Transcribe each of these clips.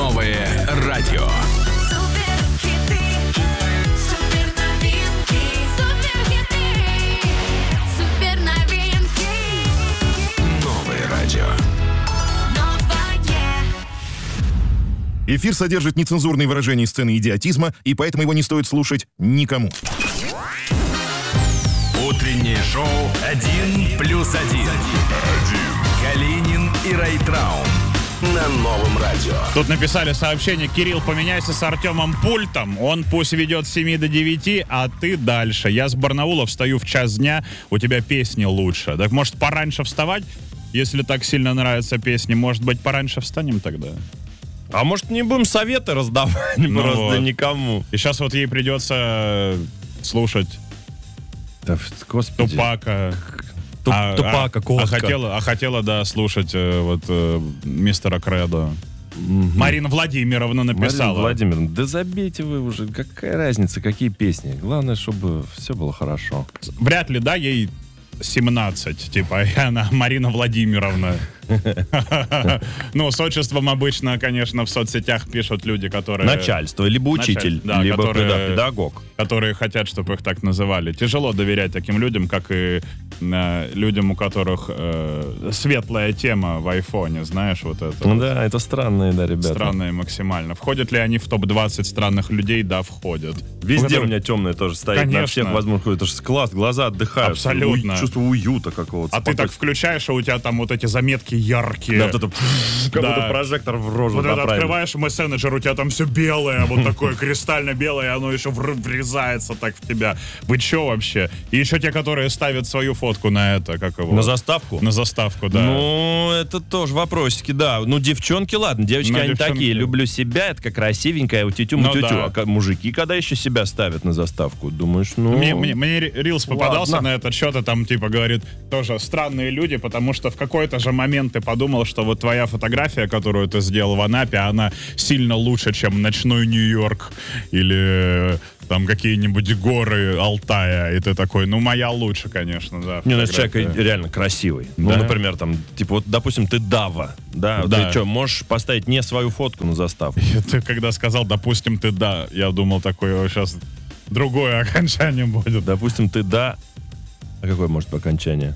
Новое радио. Новое радио. Эфир содержит нецензурные выражения сцены идиотизма, и поэтому его не стоит слушать никому. Утреннее шоу «1+1». Калинин и Райtraum на Новом радио. Тут написали сообщение: Кирилл, поменяйся с Артемом пультом. Он пусть ведет с 7 до 9, а ты дальше. Я с Барнаула встаю в час дня, у тебя песни лучше. Так может пораньше вставать? Если так сильно нравятся песни, может быть пораньше встанем тогда? А может, не будем советы раздавать просто вот. Никому? И сейчас вот ей придется слушать Да, господи. Тупака. Тупака, Котка. хотела, да, слушать мистера Кредо. Марина Владимировна написала. Марина Владимировна, да забейте вы уже. Какая разница, какие песни? Главное, чтобы все было хорошо. Вряд ли, да, ей 17, типа, и она Марина Владимировна. Ну, с отчеством обычно, конечно, в соцсетях пишут люди, которые... Начальство, либо учитель, да, либо которые- педагог. которые хотят, чтобы их так называли. Тяжело доверять таким людям, как и людям, у которых светлая тема в айфоне, знаешь, вот это. Ну да, это странные, да, ребята. Странные максимально. Входят ли они в топ-20 странных людей? Да, входят. Везде у меня темные тоже стоит. Конечно. На всех возможных. Это же класс, глаза отдыхают. Абсолютно. Чувство уюта какого-то. А ты так включаешь, а у тебя там вот эти заметки яркие. Да, вот это, как Да. будто прожектор в рожу Вот это направили. открываешь мессенджер, у тебя там все белое, вот такое кристально белое, и оно еще врезается так в тебя. Вы че вообще? И еще те, которые ставят свою фотку на это, как его? На заставку? На заставку, да. Ну, это тоже вопросики, да. Ну, девчонки, ладно, девочки, Ну, они девчонки. такие, люблю себя, это как красивенькая, утю-тю, Ну, мутю-тю. да. А мужики, когда еще себя ставят на заставку, думаешь, ну... Мне Рилс попадался Ладно. на этот счет, и там типа говорит, тоже странные люди, потому что в какой-то же момент ты подумал, что вот твоя фотография, которую ты сделал в Анапе, она сильно лучше, чем ночной Нью-Йорк или там какие-нибудь горы Алтая, и ты такой, ну моя лучше, конечно, да. Не, ну, фотография. человек реально красивый. Ну, Да? например, там, типа, вот, допустим, ты Дава, да? Да. Ты что, можешь поставить не свою фотку на заставку? Ты когда сказал, допустим, ты да, я думал, такое сейчас другое окончание будет. Допустим, ты да... А какое может быть окончание?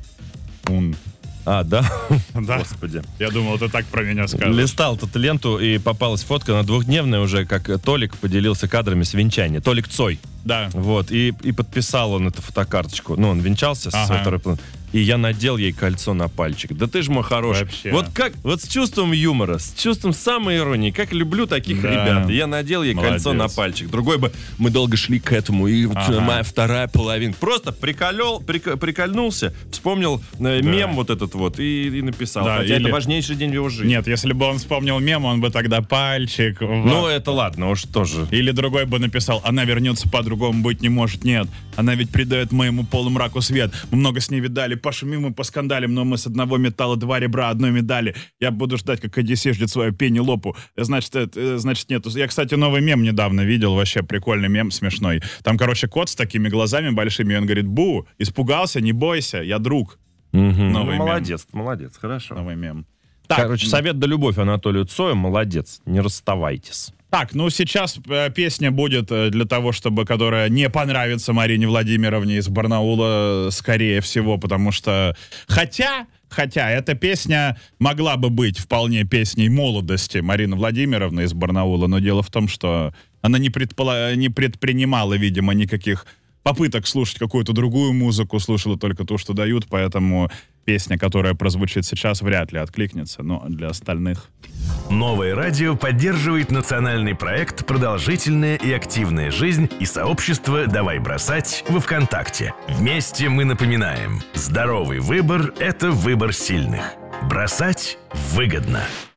А, да? Да. Господи. Я думал, ты так про меня скажешь. Листал тут ленту, и попалась фотка, она двухдневная уже, как Толик поделился кадрами с венчания. Толик Цой. Да. Вот, и подписал он эту фотокарточку. Ну, он венчался со Ага. второй половиной. И я надел ей кольцо на пальчик. Да ты ж мой хороший. Вообще. Вот как, вот с чувством юмора, с чувством самой иронии, как люблю таких Да. ребят. И я надел ей Молодец. кольцо на пальчик. Другой бы, мы долго шли к этому, и вот Ага. моя вторая половина. Просто прикольнулся, вспомнил мем вот этот вот и написал. Да, Хотя или- это важнейший день в его жизни. Нет, если бы он вспомнил мем, он бы тогда пальчик. Ну, это ладно, уж тоже. Или другой бы написал, она вернется, по-другому быть не может. Нет, она ведь придает моему полумраку свет. Мы много с ней видали, пошумим и поскандалим, но мы с одного металла два ребра одной медали. Я буду ждать, как Одиссей ждет свою Пенелопу. Значит, нету. Я, кстати, новый мем недавно видел, вообще прикольный мем, смешной. Там, короче, кот с такими глазами большими, и он говорит, бу, испугался, не бойся, я друг. Новый мем. Молодец, хорошо. Новый мем. Короче, совет да любовь Анатолию Цою, молодец, не расставайтесь. Так, ну сейчас песня будет для того, чтобы, которая не понравится Марине Владимировне из Барнаула, скорее всего, потому что... Хотя эта песня могла бы быть вполне песней молодости Марины Владимировны из Барнаула, но дело в том, что она не предпринимала, видимо, никаких попыток слушать какую-то другую музыку, слушала только то, что дают, поэтому песня, которая прозвучит сейчас, вряд ли откликнется, но для остальных... Новое радио поддерживает национальный проект «Продолжительная и активная жизнь» и сообщество «Давай бросать» во ВКонтакте. Вместе мы напоминаем: здоровый выбор – это выбор сильных. Бросать выгодно.